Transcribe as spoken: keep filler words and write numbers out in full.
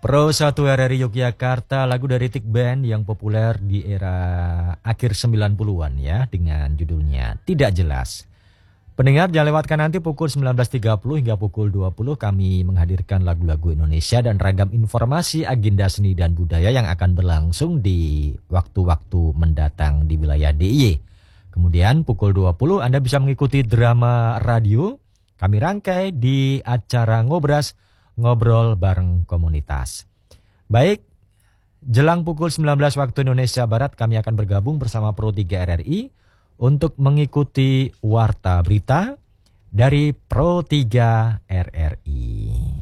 Pro satu R R I Yogyakarta, lagu dari Tik Band yang populer di era akhir sembilan puluhan ya, dengan judulnya Tidak Jelas. Pendengar, jangan lewatkan nanti pukul sembilan belas tiga puluh hingga pukul dua puluh kami menghadirkan lagu-lagu Indonesia dan ragam informasi agenda seni dan budaya yang akan berlangsung di waktu-waktu mendatang di wilayah D I Y. Kemudian pukul dua puluh Anda bisa mengikuti drama radio kami rangkai di acara Ngobras, Ngobrol Bareng Komunitas. Baik, jelang pukul sembilan belas waktu Indonesia Barat kami akan bergabung bersama Pro tiga R R I untuk mengikuti warta berita dari Pro tiga R R I.